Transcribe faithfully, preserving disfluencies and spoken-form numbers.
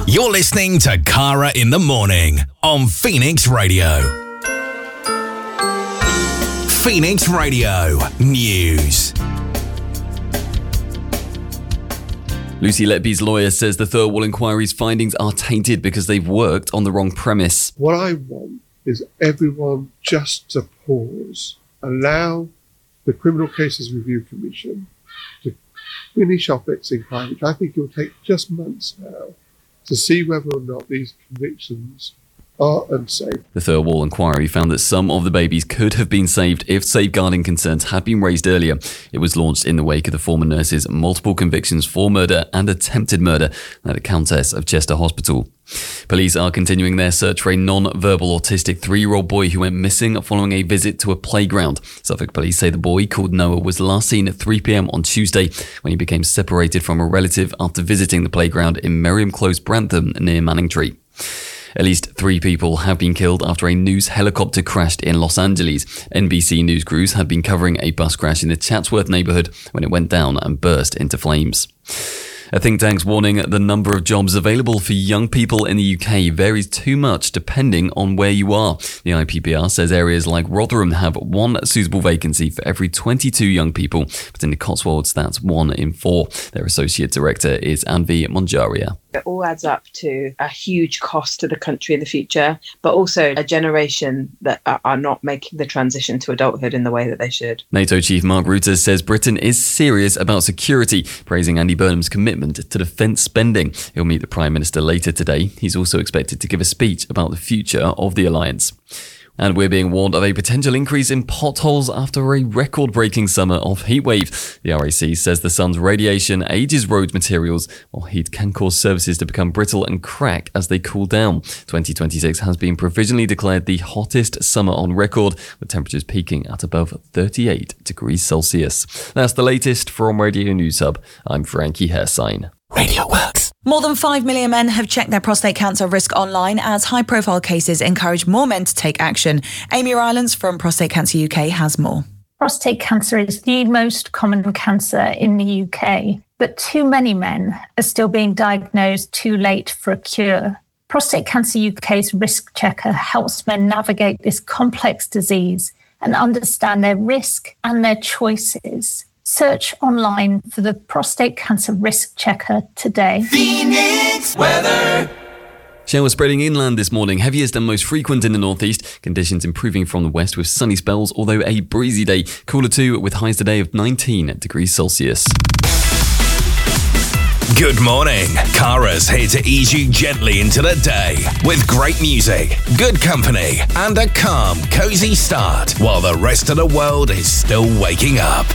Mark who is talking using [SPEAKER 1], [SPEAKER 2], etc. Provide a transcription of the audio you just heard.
[SPEAKER 1] You're listening to Cara in the Morning on Phoenix Radio. Phoenix Radio News.
[SPEAKER 2] Lucy Letby's lawyer says the Thirlwall inquiry's findings are tainted because they've worked on the wrong premise.
[SPEAKER 3] What I want is everyone just to pause, allow the Criminal Cases Review Commission to finish off its inquiry, which I think it will take just months now, to see whether or not these convictions are unsafe.
[SPEAKER 2] The Thirlwall inquiry found that some of the babies could have been saved if safeguarding concerns had been raised earlier. It was launched in the wake of the former nurse's multiple convictions for murder and attempted murder at the Countess of Chester Hospital. Police are continuing their search for a non-verbal autistic three-year-old boy who went missing following a visit to a playground. Suffolk police say the boy, called Noah, was last seen at three p.m. on Tuesday when he became separated from a relative after visiting the playground in Merriam Close, Brantham, near Manningtree. At least three people have been killed after a news helicopter crashed in Los Angeles. N B C News crews had been covering a bus crash in the Chatsworth neighborhood when it went down and burst into flames. A think tank's warning the number of jobs available for young people in the U K varies too much depending on where you are. The I P P R says areas like Rotherham have one suitable vacancy for every twenty-two young people, but in the Cotswolds that's one in four. Their associate director is Anvi Monjaria.
[SPEAKER 4] It all adds up to a huge cost to the country in the future, but also a generation that are not making the transition to adulthood in the way that they should.
[SPEAKER 2] NATO chief Mark Rutte says Britain is serious about security, praising Andy Burnham's commitment to defence spending. He'll meet the Prime Minister later today. He's also expected to give a speech about the future of the alliance. And we're being warned of a potential increase in potholes after a record-breaking summer of heatwave. The R A C says the sun's radiation ages road materials, while heat can cause surfaces to become brittle and crack as they cool down. twenty twenty-six has been provisionally declared the hottest summer on record, with temperatures peaking at above thirty-eight degrees Celsius. That's the latest from Radio News Hub. I'm Frankie Hersign.
[SPEAKER 1] Radio Works.
[SPEAKER 5] More than five million men have checked their prostate cancer risk online as high-profile cases encourage more men to take action. Amy Rylance from Prostate Cancer U K has more.
[SPEAKER 6] Prostate cancer is the most common cancer in the U K, but too many men are still being diagnosed too late for a cure. Prostate Cancer U K's Risk Checker helps men navigate this complex disease and understand their risk and their choices. Search online for the Prostate Cancer Risk Checker today.
[SPEAKER 1] Phoenix weather.
[SPEAKER 2] Showers spreading inland this morning, heaviest and most frequent in the northeast. Conditions improving from the west with sunny spells, although a breezy day. Cooler too, with highs today of nineteen degrees Celsius.
[SPEAKER 1] Good morning. Cara's here to ease you gently into the day with great music, good company, and a calm, cozy start while the rest of the world is still waking up.